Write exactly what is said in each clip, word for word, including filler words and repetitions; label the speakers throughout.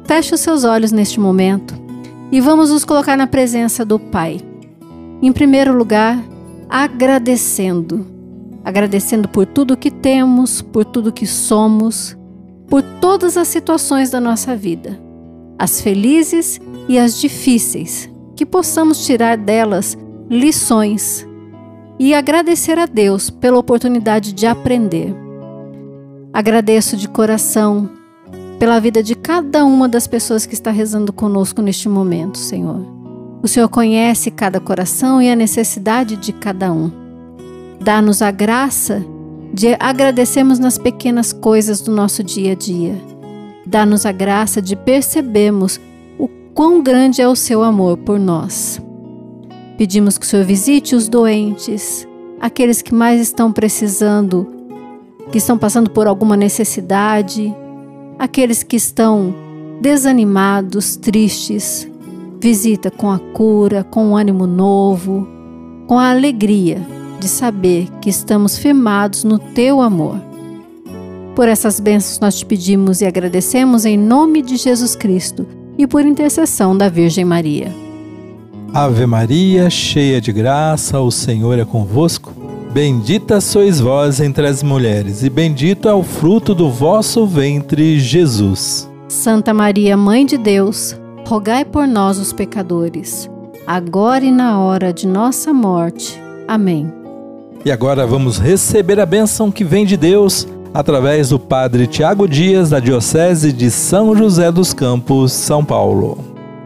Speaker 1: Feche os seus olhos neste momento e vamos nos colocar na presença do Pai. Em primeiro lugar, agradecendo. Agradecendo por tudo que temos, por tudo que somos, por todas as situações da nossa vida, as felizes e as difíceis, que possamos tirar delas lições e agradecer a Deus pela oportunidade de aprender. Agradeço de coração pela vida de cada uma das pessoas que está rezando conosco neste momento, Senhor. O Senhor conhece cada coração e a necessidade de cada um. Dá-nos a graça de agradecermos nas pequenas coisas do nosso dia a dia. Dá-nos a graça de percebermos o quão grande é o seu amor por nós. Pedimos que o Senhor visite os doentes, aqueles que mais estão precisando, que estão passando por alguma necessidade, aqueles que estão desanimados, tristes. Visita com a cura, com um ânimo novo, com a alegria de saber que estamos firmados no Teu amor. Por essas bênçãos nós te pedimos e agradecemos em nome de Jesus Cristo e por intercessão da Virgem Maria.
Speaker 2: Ave Maria, cheia de graça, o Senhor é convosco. Bendita sois vós entre as mulheres e bendito é o fruto do vosso ventre, Jesus.
Speaker 1: Santa Maria, Mãe de Deus, rogai por nós os pecadores, agora e na hora de nossa morte. Amém.
Speaker 2: E agora vamos receber a bênção que vem de Deus através do Padre Tiago Dias, da Diocese de São José dos Campos, São Paulo.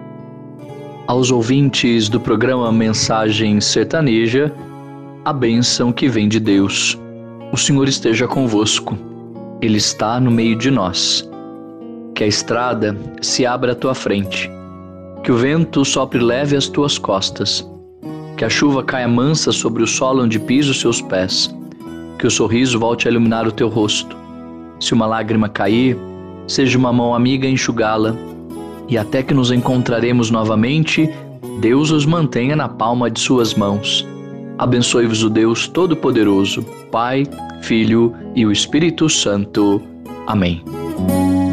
Speaker 3: Aos ouvintes do programa Mensagem Sertaneja, a bênção que vem de Deus. O Senhor esteja convosco. Ele está no meio de nós. Que a estrada se abra à tua frente. Que o vento sopre leve às tuas costas. Que a chuva caia mansa sobre o solo onde pisa os seus pés. Que o sorriso volte a iluminar o teu rosto. Se uma lágrima cair, seja uma mão amiga a enxugá-la. E até que nos encontraremos novamente, Deus os mantenha na palma de suas mãos. Abençoe-vos o Deus Todo-Poderoso, Pai, Filho e o Espírito Santo. Amém.